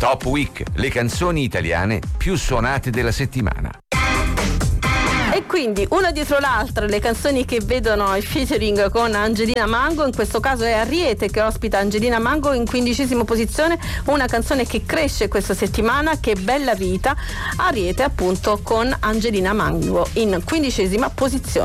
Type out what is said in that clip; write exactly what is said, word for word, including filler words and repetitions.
Top Week, le canzoni italiane più suonate della settimana. E quindi una dietro l'altra le canzoni che vedono il featuring con Angelina Mango. In questo caso è Ariete che ospita Angelina Mango in quindicesima posizione, una canzone che cresce questa settimana, che Bella Vita. Ariete appunto con Angelina Mango in quindicesima posizione.